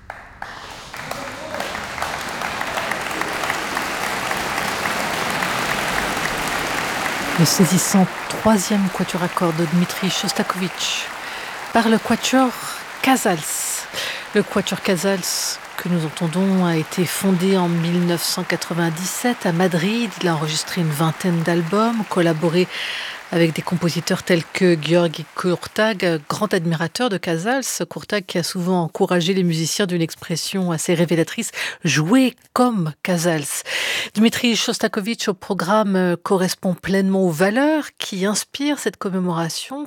Le saisissant troisième quatuor à cordes de Dmitri Shostakovich par le quatuor Casals. Le quatuor Casals que nous entendons a été fondé en 1997 à Madrid. Il a enregistré une vingtaine d'albums, collaboré avec des compositeurs tels que György Kurtág, grand admirateur de Casals. Kurtág qui a souvent encouragé les musiciens d'une expression assez révélatrice, jouer comme Casals. Dmitri Shostakovich au programme correspond pleinement aux valeurs qui inspirent cette commémoration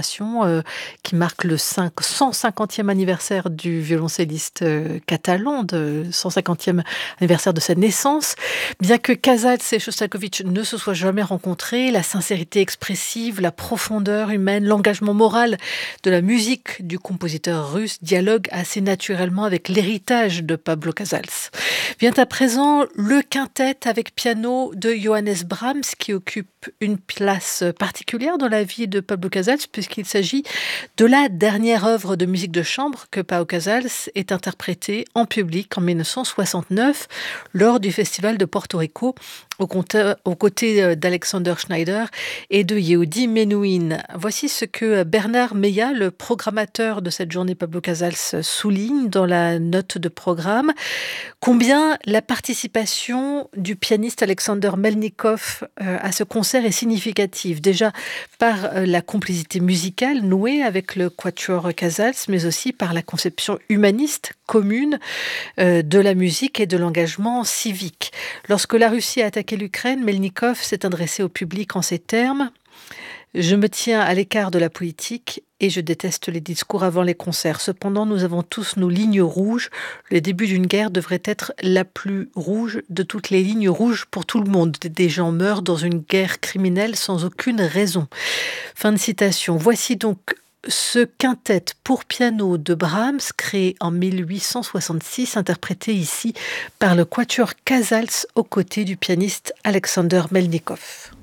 qui marque le 150e anniversaire du violoncelliste catalan, de 150e anniversaire de sa naissance. Bien que Casals et Shostakovich ne se soient jamais rencontrés, la sincérité expressive, la profondeur humaine, l'engagement moral de la musique du compositeur russe dialogue assez naturellement avec l'héritage de Pablo Casals. Vient à présent le quintet avec piano de Johannes Brahms qui occupe une place particulière dans la vie de Pablo Casals puisqu'il s'agit de la dernière œuvre de musique de chambre que Pau Casals ait interprétée en public en 1969 lors du festival de Porto Rico aux côtés d'Alexander Schneider et de Yehudi Menuhin. Voici ce que Bernard Meillat, le programmateur de cette journée Pablo Casals, souligne dans la note de programme. Combien la participation du pianiste Alexander Melnikov à ce concert est significative. Déjà par la complicité musicale nouée avec le quatuor Casals, mais aussi par la conception humaniste commune de la musique et de l'engagement civique. Lorsque la Russie a attaqué l'Ukraine, Melnikov s'est adressé au public en ces termes. Je me tiens à l'écart de la politique et je déteste les discours avant les concerts. Cependant, nous avons tous nos lignes rouges. Le début d'une guerre devrait être la plus rouge de toutes les lignes rouges pour tout le monde. Des gens meurent dans une guerre criminelle sans aucune raison. Fin de citation. Voici donc ce quintet pour piano de Brahms, créé en 1866, interprété ici par le quatuor Casals aux côtés du pianiste Alexander Melnikov.